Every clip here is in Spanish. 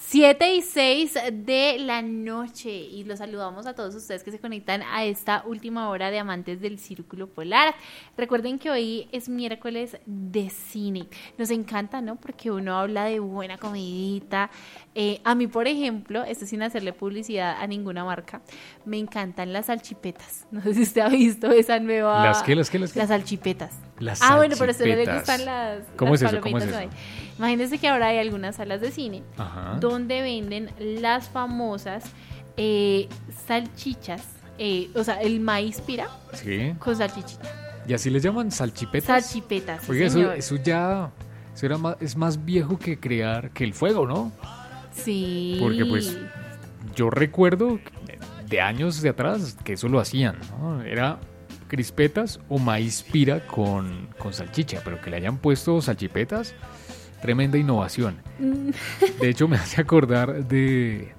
7:06 de la noche y los saludamos a todos ustedes que se conectan a esta última hora de Amantes del Círculo Polar. Recuerden que hoy es miércoles de cine. Nos encanta, ¿no? Porque uno habla de buena comidita. A mí, por ejemplo, esto sin hacerle publicidad a ninguna marca, me encantan las salchipetas. No sé si usted ha visto esa nueva... ¿Las qué? Las salchipetas. Las bueno, pero a usted no le salchipetas. gustan las ¿Cómo es eso? palomitas. ¿Cómo es eso? Imagínense que ahora hay algunas salas de cine donde venden las famosas salchichas, o sea, el maíz pira con salchichita. ¿Y así les llaman salchipetas? Salchipetas, Oiga, sí, eso es más viejo que el fuego, ¿no? Sí. Porque pues yo recuerdo de años de atrás que eso lo hacían, ¿no? Era crispetas o maíz pira con salchicha, pero que le hayan puesto salchipetas, tremenda innovación. De hecho, me hace acordar de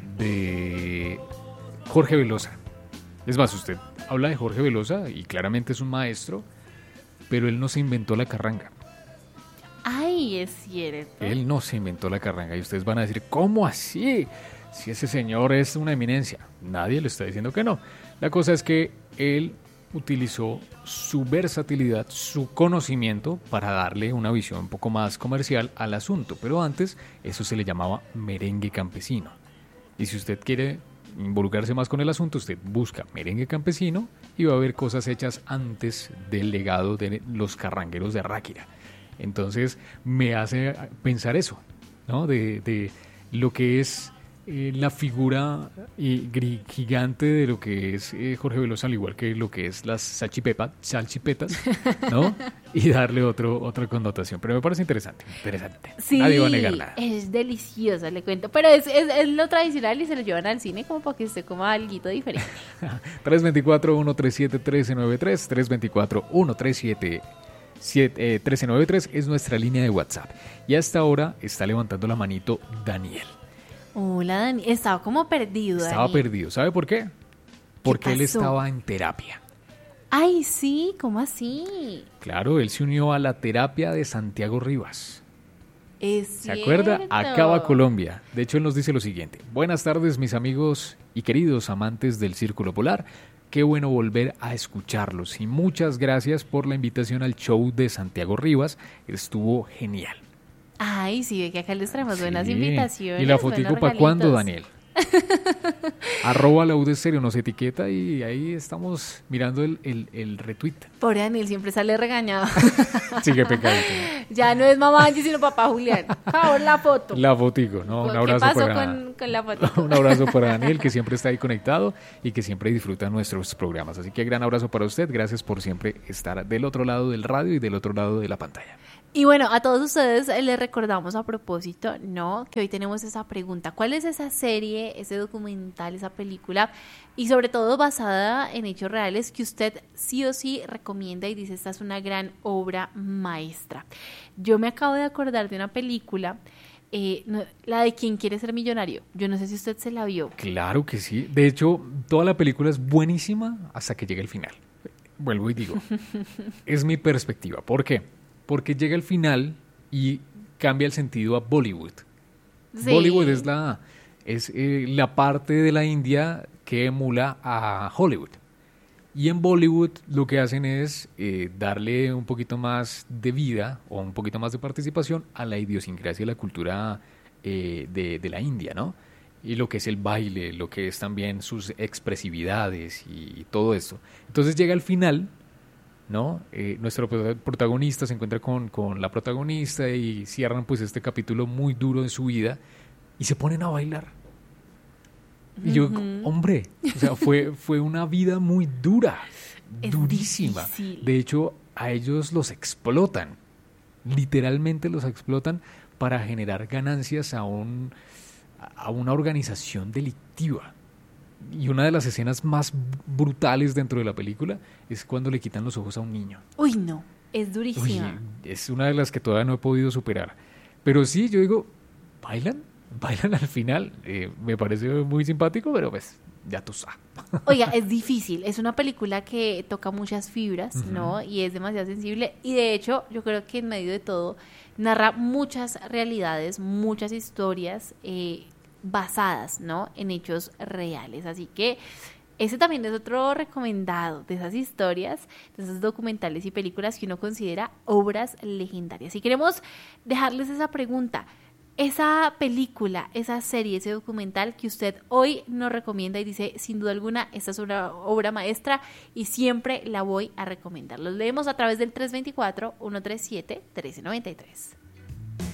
Jorge Velosa. Es más, usted habla de Jorge Velosa y claramente es un maestro, pero él no se inventó la carranga. Ay, es cierto. Él no se inventó la carranga y ustedes van a decir, ¿cómo así? Si ese señor es una eminencia. Nadie le está diciendo que no. La cosa es que él utilizó su versatilidad, su conocimiento para darle una visión un poco más comercial al asunto. Pero antes eso se le llamaba merengue campesino. Y si usted quiere involucrarse más con el asunto, usted busca merengue campesino y va a ver cosas hechas antes del legado de los carrangueros de Ráquira. Entonces me hace pensar eso, ¿no? De lo que es la figura gigante de lo que es Jorge Velosa, al igual que lo que es las salchipetas, ¿no? Y darle otra connotación. Pero me parece interesante. Sí, nadie va a negar nada. Es deliciosa, le cuento. Pero es lo tradicional y se lo llevan al cine como para que usted coma algo diferente. 324-137-1393, 324-137-1393 es nuestra línea de WhatsApp. Y hasta ahora está levantando la manito Daniel. Hola, Dani. Estaba como perdido, Dani. Estaba perdido. ¿Sabe por qué? Porque él pasó? estaba en terapia. Ay, sí, ¿cómo así? Claro, él se unió a la terapia de Santiago Rivas. Es ¿Se cierto. acuerda? Acaba Colombia. De hecho, él nos dice lo siguiente. Buenas tardes, mis amigos y queridos amantes del Círculo Polar. Qué bueno volver a escucharlos. Y muchas gracias por la invitación al show de Santiago Rivas. Estuvo genial. Ay, sí, ve que acá les traemos buenas invitaciones. ¿Y la fotico para cuándo, Daniel? @laudestereo nos etiqueta y ahí estamos mirando el retweet. Pobre Daniel, siempre sale regañado. Sigue pecadito. Ya no es mamá Angie, sino papá Julián. Por favor, la foto. La fotico, ¿no? Un abrazo. ¿Qué pasó con la foto? Un abrazo para Daniel, que siempre está ahí conectado y que siempre disfruta nuestros programas. Así que gran abrazo para usted. Gracias por siempre estar del otro lado del radio y del otro lado de la pantalla. Y bueno, a todos ustedes les recordamos a propósito, ¿no? Que hoy tenemos esa pregunta. ¿Cuál es esa serie, ese documental, esa película? Y sobre todo basada en hechos reales que usted sí o sí recomienda y dice, esta es una gran obra maestra. Yo me acabo de acordar de una película, la de ¿Quién quiere ser millonario? Yo no sé si usted se la vio. Claro que sí. De hecho, toda la película es buenísima hasta que llega el final. Vuelvo y digo, es mi perspectiva. ¿Por qué? Porque llega el final y cambia el sentido a Bollywood. Sí. Bollywood es la parte de la India que emula a Hollywood. Y en Bollywood lo que hacen es darle un poquito más de vida o un poquito más de participación a la idiosincrasia y la cultura de la India, ¿no? Y lo que es el baile, lo que es también sus expresividades y todo esto. Entonces llega el final, ¿no? Nuestro protagonista se encuentra con la protagonista y cierran pues este capítulo muy duro en su vida y se ponen a bailar. Y yo, hombre, o sea, fue una vida muy dura, durísima. Difícil. De hecho, a ellos los explotan, literalmente los explotan para generar ganancias a una organización delictiva. Y una de las escenas más brutales dentro de la película es cuando le quitan los ojos a un niño. Uy, no, es durísima. Uy, es una de las que todavía no he podido superar. Pero sí, yo digo, ¿bailan? bailan al final. Me parece muy simpático, pero pues ya tú sabes. Oiga, es difícil, es una película que toca muchas fibras, ¿no? Y es demasiado sensible y de hecho yo creo que en medio de todo narra muchas realidades, muchas historias basadas, ¿no? En hechos reales. Así que ese también es otro recomendado de esas historias, de esos documentales y películas que uno considera obras legendarias. Y queremos dejarles esa pregunta. Esa película, esa serie, ese documental que usted hoy nos recomienda y dice, sin duda alguna, esta es una obra maestra y siempre la voy a recomendar. Los leemos a través del 324-137-1393.